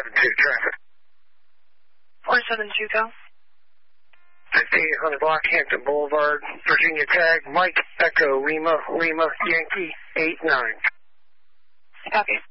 472 traffic. 472, go. 5800 block, Hampton Boulevard, Virginia tag, Mike Echo Lima Yankee 89. Copy.